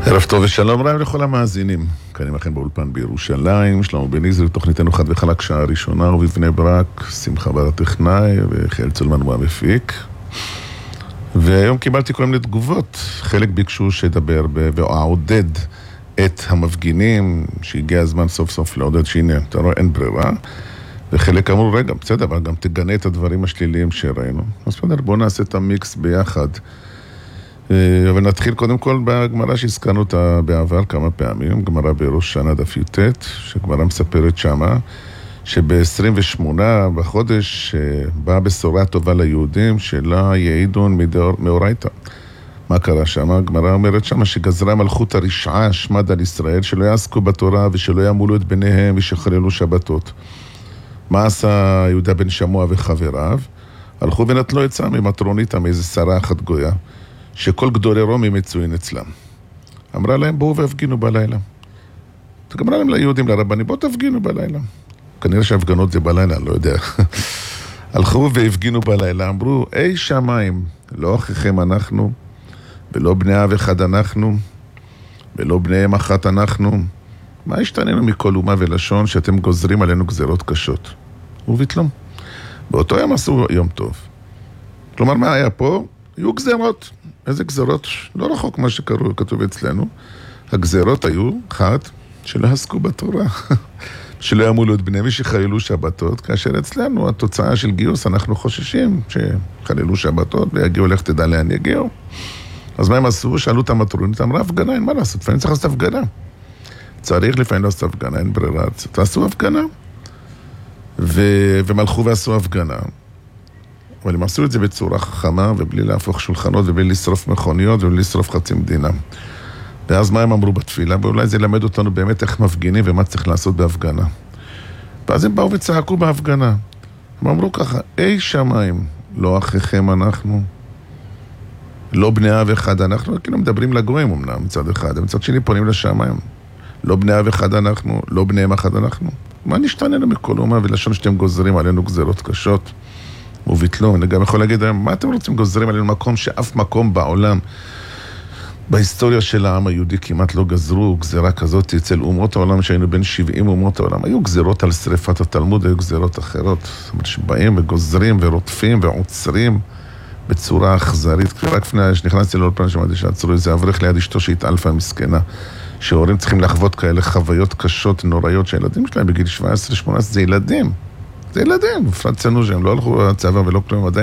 ערב טוב ושלום רב לכל המאזינים. כאן עמכם באולפן בירושלים, שלמה בניזרי, תוכניתנו חד וחלק שעה ראשונה, ובבני ברק, שמחה בר הטכנאי וחיאל צולמן הוא המפיק. והיום קיבלתי כל מיני תגובות. חלק ביקשו שדבר ואעודד את המפגינים, שהגיע הזמן סוף סוף לעודד שהנה, אתה רואה, אין ברירה. וחלק אמרו, רגע, בסדר, אבל גם תגנה את הדברים השליליים שראינו. אז בואו נעשה את המיקס ביחד. אבל נתחיל קודם כל בגמרא שהזכרנו אותה בעבר כמה פעמים, גמרא בראש שנה דף י"ט, שגמרא מספרת שמה, שב-28 בחודש באה בשורה טובה ליהודים, שלה יעידון מאורייתא. מה קרה שמה? הגמרא אומרת שמה שגזרה מלכות הרשעה שמד על ישראל, שלא יעסקו בתורה ושלא ימולו את בניהם ושחללו שבתות. מה עשה יהודה בן שמוע וחבריו? הלכו ונטלו עצה ממטרוניתא, מאיזה שרה אחת גויה, שכל גדולי רומי מצוין אצלם. אמרה להם, בואו והפגינו בלילה. אמרה להם ליהודים, לרבנים, בואו תפגינו בלילה. כנראה שהפגנות זה בלילה, לא יודע. הלכו והפגינו בלילה, אמרו, אי שמיים, לא אחיכם אנחנו, ולא בני אב אחד אנחנו, ולא בני אם אחת אנחנו. מה השתננו מכל אומה ולשון שאתם גוזרים עלינו גזרות קשות? וביטלום. באותו יום עשו יום טוב. כלומר, מה היה פה? היו גזרות. איזה גזרות? לא רחוק מה שכתוב אצלנו. הגזרות היו, אחת, שלא עסקו בתורה. שלא ימולו את בניהם ושחללו שבתות, כאשר אצלנו התוצאה של גיוס, אנחנו חוששים שחללו שבתות ויגיעו, לך תדע לאן יגיעו. אז מה הם עשו? שאלו את המטרונית, אמרה, הפגנה, אין מה לעשות, לפעמים צריך לעשות הפגנה. צריך לפעמים לעשות הפגנה, אין ברירה. תעשו הפגנה. ומלכו ועשו הפגנה. אבל הם עשו את זה בצורה חכמה, ובלי להפוך שולחנות, ובלי לשרוף מכוניות, ובלי לשרוף חצי מדינה. ואז מה הם אמרו בתפילה? ואולי זה ילמד אותנו באמת איך מפגינים, ומה צריך לעשות בהפגנה. ואז הם באו וצעקו בהפגנה. הם אמרו ככה, אי שמיים, לא אחיכם אנחנו, לא בני אב אחד אנחנו, כאילו מדברים לגויים אמנם מצד אחד, מצד שני פונים לשמיים. לא בני אב אחד אנחנו, לא בני אם אחד אנחנו. מה נשתננו מכל אומה ולשון שאתם גוזרים עלינו גזרות קשות? וביטלו, אני גם יכול להגיד, מה אתם רוצים גוזרים עלינו מקום שאף מקום בעולם, בהיסטוריה של העם היהודי כמעט לא גזרו גזרה כזאת אצל אומות העולם, שהיינו בין 70 אומות העולם. היו גזרות על שריפת התלמוד, היו גזרות אחרות. זאת אומרת שבאים וגוזרים ורודפים ועוצרים בצורה אכזרית. רק לפני שנכנסתי לאולפן שמעתי שעצרו איזה אברך ליד אשתו שהתעלפה מסכנה. שההורים צריכים לחוות כאלה חוויות קשות, נוראיות, שהילדים שלהם בגיל 17-18 זה ילדים. זה ילדים, בפרט צנו שהם לא הלכו לצבא ולא כלום, עדיין